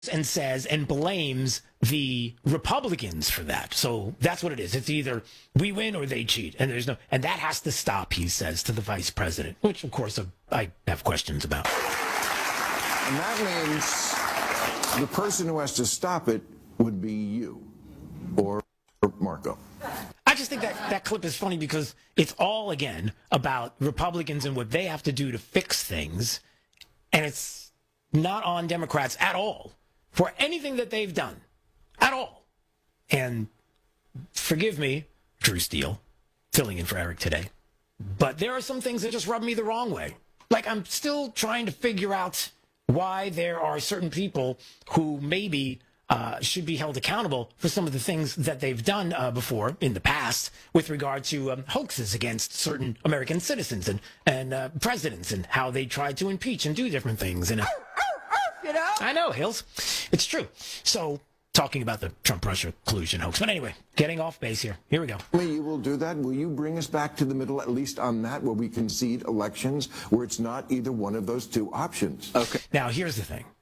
and says and blames the Republicans for that. So that's what it is. It's either we win or they cheat, and and that has to stop, he says to the vice president, which of course I have questions about. And that means the person who has to stop it would be you or Marco. I just think that clip is funny because it's all, again, about Republicans and what they have to do to fix things, and it's not on Democrats at all for anything that they've done at all. And forgive me, Drew Steele, filling in for Eric today, but there are some things that just rub me the wrong way. Like, I'm still trying to figure out why there are certain people who maybe should be held accountable for some of the things that they've done before in the past with regard to hoaxes against certain American citizens and presidents and how they tried to impeach and do different things. And you know? I know, Hills. It's true. So, talking about the Trump-Russia collusion hoax. But anyway, getting off base here. Here we go. You will do that? Will you bring us back to the middle, at least on that, where we concede elections, where it's not either one of those two options? Okay. Now, here's the thing.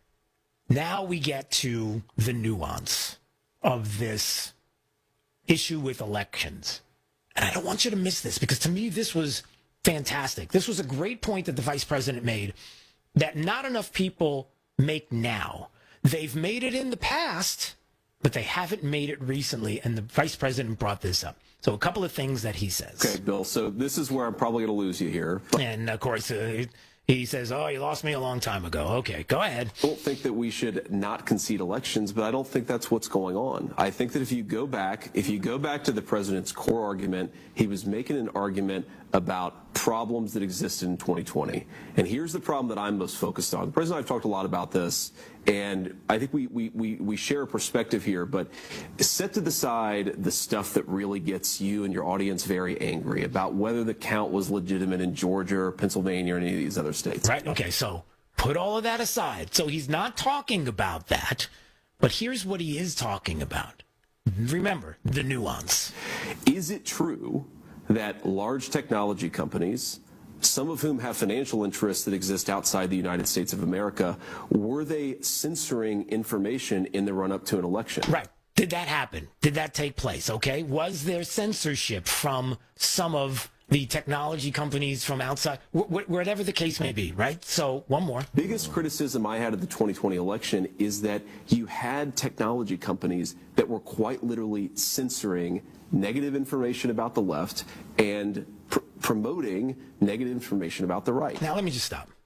Now we get to the nuance of this issue with elections. And I don't want you to miss this, because to me, this was fantastic. This was a great point that the vice president made that not enough people make now. They've made it in the past, but they haven't made it recently. And the vice president brought this up. So a couple of things that he says. Okay, Bill, so this is where I'm probably going to lose you here. And of course, he says, oh, you lost me a long time ago. Okay, go ahead. I don't think that we should not concede elections, but I don't think that's what's going on. I think that if you go back to the president's core argument, he was making an argument about problems that existed in 2020. And here's the problem that I'm most focused on. The president and I have talked a lot about this, and I think we share a perspective here, but set to the side the stuff that really gets you and your audience very angry about whether the count was legitimate in Georgia or Pennsylvania or any of these other states. Right, okay, so put all of that aside. So he's not talking about that, but here's what he is talking about. Remember, the nuance. Is it true that large technology companies, some of whom have financial interests that exist outside the United States of America, were they censoring information in the run-up to an election? Right. Did that happen? Did that take place? Okay. Was there censorship from some of the technology companies from outside, whatever the case may be, right? So one more. Biggest criticism I had of the 2020 election is that you had technology companies that were quite literally censoring negative information about the left and promoting negative information about the right. Now, let me just stop.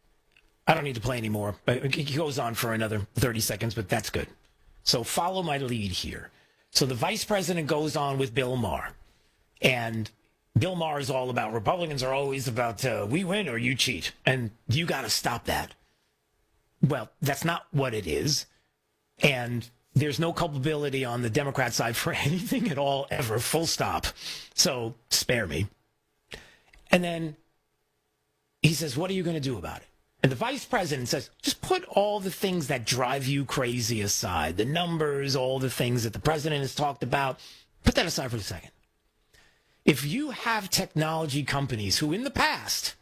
I don't need to play anymore. He goes on for another 30 seconds, but that's good. So follow my lead here. So the vice president goes on with Bill Maher, and Bill Maher is all about Republicans are always about we win or you cheat, and you got to stop that. Well, that's not what it is, and there's no culpability on the Democrat side for anything at all, ever, full stop. So spare me. And then he says, what are you going to do about it? And the vice president says, just put all the things that drive you crazy aside, the numbers, all the things that the president has talked about, put that aside for a second. If you have technology companies who in the past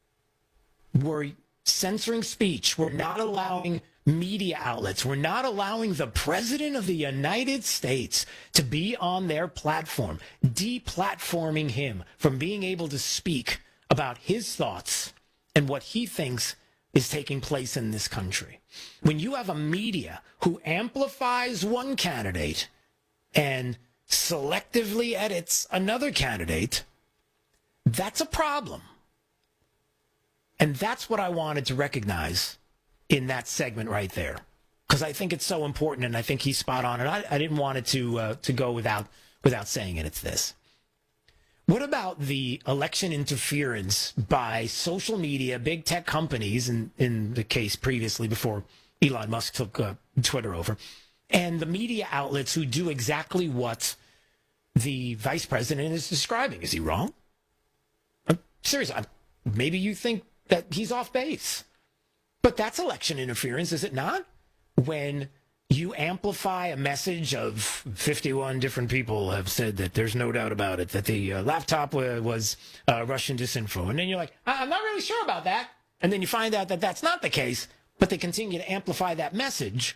were censoring speech, were not allowing media outlets, were not allowing the president of the United States to be on their platform, deplatforming him from being able to speak about his thoughts and what he thinks is taking place in this country. When you have a media who amplifies one candidate and selectively edits another candidate, that's a problem. And that's what I wanted to recognize in that segment right there, because I think it's so important, and I think he's spot on. And I didn't want it to go without saying it. It's this. What about the election interference by social media, big tech companies, in the case previously before Elon Musk took Twitter over, and the media outlets who do exactly what the vice president is describing? Is he wrong? I'm serious. Maybe you think that he's off base. But that's election interference, is it not? When you amplify a message of 51 different people have said that there's no doubt about it, that the laptop was Russian disinfo. And then you're like, I'm not really sure about that. And then you find out that that's not the case. but they continue to amplify that message